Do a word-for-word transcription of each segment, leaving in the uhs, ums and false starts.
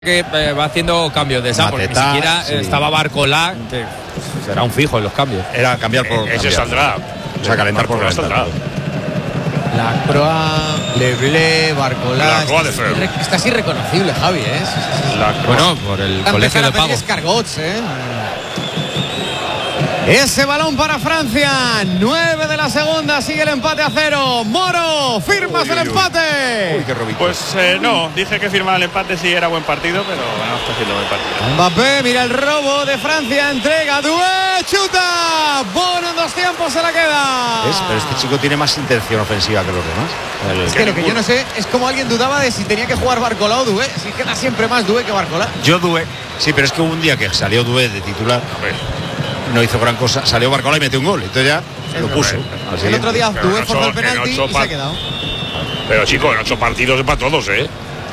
que eh, va haciendo cambios de esa, porque ni siquiera sí. estaba Barcolá, que será un fijo en los cambios. Era cambiar por eh, ese saldrá, o sea, calentar por calentar. Saldrá. La Croix, Leblé, Barcolá. La Croix de Fer. Está así reconocible, Javi, ¿eh? La bueno, por el Está colegio de pago. Escargots, ¿eh? Ese balón para Francia. nueve de la segunda. Sigue el empate a cero. Moro, firmas uy, uy, el empate. Uy, qué robito. Pues eh, no, dije que firmaba el empate si era buen partido, pero no está haciendo buen partido. Mbappé, mira el robo de Francia. Entrega, Doué, chuta. Bono en dos tiempos se la queda. ¿Es? Pero este chico tiene más intención ofensiva que los demás. El, es que lo que yo no sé es como alguien dudaba de si tenía que jugar Barcolá o Doué. Si queda siempre más Doué que Barcolá. Yo Doué. Sí, pero es que hubo un día que salió Doué de titular. A ver. No hizo gran cosa, salió Barcolá y metió un gol, entonces ya es lo puso. Así el otro día Doué forzó el penalti y se ha quedado. Pero chicos, en ocho partidos es para todos, ¿eh?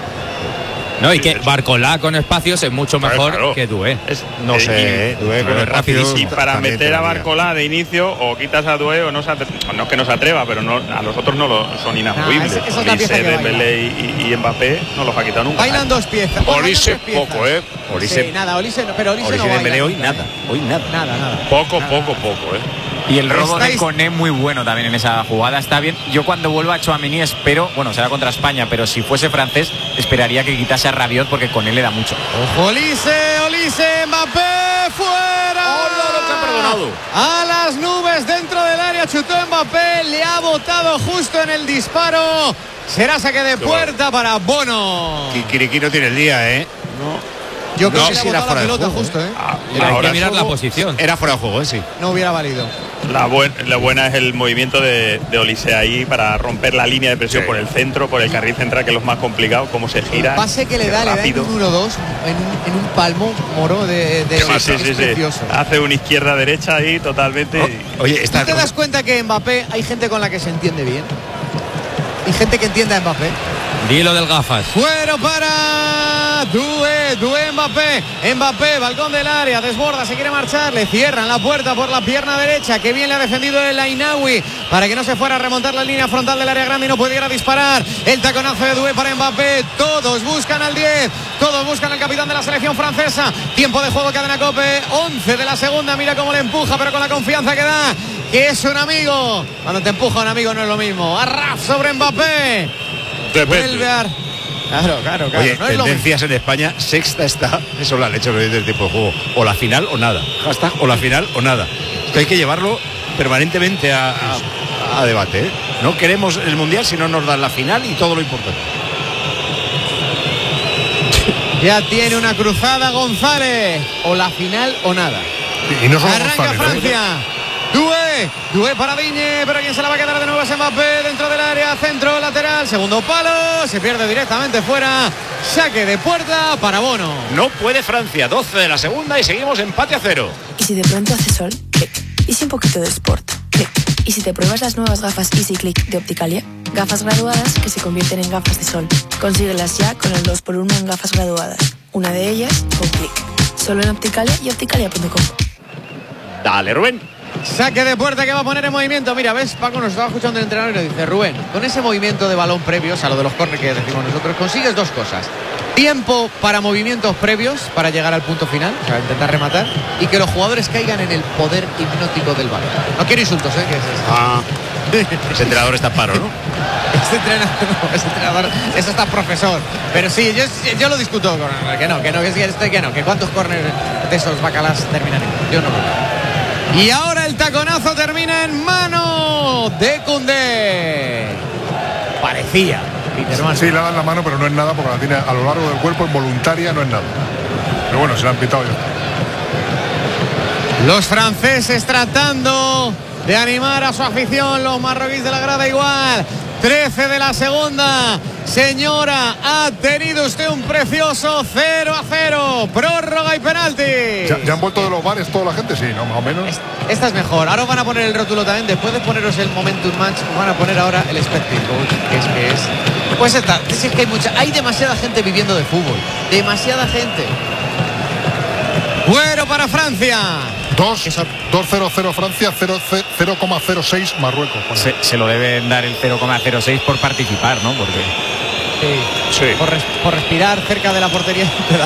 No, y que Barcolá con espacios es mucho mejor claro. que Doué. Es, no eh, sé, y, Doué con rápido. Y para meter a Barcolá de inicio, o quitas a Doué o no se atreva, no es que no se atreva, pero no, a los otros no lo, son inamovibles. No, Olise, Dembélé y, y Mbappé no los ha quitado nunca. Bailan dos piezas. Olise poco, ¿eh? Olise, sí, nada, Olise no, pero Olise, Olise no Dembélé hoy nada, hoy nada. Nada, nada. Poco, nada. poco, poco, ¿eh? Y el robo de Koné muy bueno también en esa jugada, está bien. Yo cuando vuelva a Tchouaméni espero, bueno, será contra España, pero si fuese francés esperaría que quitase a Rabiot porque Koné le da mucho. Ojo, Olise, Olise, Mbappé, fuera. ¡Hola, lo que ha perdonado! A las nubes dentro del área, chutó Mbappé, le ha botado justo en el disparo. Será saque de puerta para Bono. Kikiriki no tiene el día, ¿eh? No. Yo creo no, que si le ha era fuera la pelota juego, justo, ¿eh? Ah, hay que mirar la posición. Era fuera de juego, ¿eh? Sí. No hubiera valido. La, buen, la buena es el movimiento de, de Olise ahí para romper la línea de presión sí. por el centro, por el carril central, que es lo más complicado, cómo se gira. El pase que le da, le da en un uno dos, en, en un palmo, Moro, de, de sí, sí, sí, precioso. Sí. Hace una izquierda-derecha ahí totalmente. Oh, oye, ¿Tú te das cuenta que Mbappé hay gente con la que se entiende bien? Hay gente que entiende a Mbappé. Dilo del gafas. Fuera para Doué, Doué Mbappé. Mbappé, balcón del área, desborda, se quiere marchar, le cierran la puerta por la pierna derecha. Que bien le ha defendido el Ainaoui para que no se fuera a remontar la línea frontal del área grande y no pudiera disparar. El taconazo de Doué para Mbappé. Todos buscan al diez, todos buscan al capitán de la selección francesa. Tiempo de juego, cadena COPE, once de la segunda. Mira cómo le empuja, pero con la confianza que da, que es un amigo. Cuando te empuja un amigo no es lo mismo. Arraf sobre Mbappé. Vuelve a... Claro, claro, claro. Oye, no tendencias en España, sexta está, eso es la leche del tipo de juego. O la final o nada. Hashtag o la final o nada. Esto hay que llevarlo permanentemente a, a, a debate, ¿eh? No queremos el mundial si no nos dan la final y todo lo importante. Ya tiene una cruzada González. O la final o nada. Y no solo arranca González, Francia. ¿eh? Doué, Doué para Digne, pero quien se la va a quedar de nuevo es Mbappé dentro del área, centro, lateral, segundo palo, se pierde directamente fuera, saque de puerta para Bono. No puede Francia, doce de la segunda y seguimos empate a cero. ¿Y si de pronto hace sol? Clic. ¿Y si un poquito de sport? Clic. ¿Y si te pruebas las nuevas gafas Easy Click de Opticalia? Gafas graduadas que se convierten en gafas de sol. Consíguelas ya con el dos por uno en gafas graduadas. Una de ellas con Clic. Solo en Opticalia y opticalia punto com. Dale, Rubén. Saque de puerta que va a poner en movimiento. Mira, ves, Paco nos estaba escuchando el entrenador y nos dice: Rubén, con ese movimiento de balón previos a lo de los córner que decimos nosotros, consigues dos cosas: tiempo para movimientos previos para llegar al punto final, o sea, intentar rematar, y que los jugadores caigan en el poder hipnótico del balón. No quiero insultos, ¿eh? Que es eso. Ah, ese entrenador está paro, ¿no? Este entrenador, no, ese entrenador, eso está profesor. Pero sí, yo, yo lo discuto con él, que no, que no, que, este, que no, que cuántos córneres de esos bacalás terminan en. Yo no lo veo. Y ahora el taconazo termina en mano de Koundé. Parecía. Peterman. Sí, le dan la mano, pero no es nada porque la tiene a lo largo del cuerpo, es voluntaria, no es nada. Pero bueno, se la han pitado ya. Los franceses tratando de animar a su afición, los marroquíes de la grada igual. trece de la segunda. Señora, ha tenido usted un precioso cero a cero. Prórroga y penalti. ¿Ya, ya han vuelto de los bares toda la gente? Sí, ¿no? Más o menos. Esta es mejor. Ahora os van a poner el rótulo también. Después de poneros el Momentum Match, os van a poner ahora el Spectacle, que es que es. Pues esta, es que hay mucha. Hay demasiada gente viviendo de fútbol. Demasiada gente. Bueno para Francia. dos cero cero Francia, cero coma cero seis Marruecos. Se, se lo deben dar el cero coma cero seis por participar, ¿no? Porque Sí. Sí. Por, res, por respirar cerca de la portería.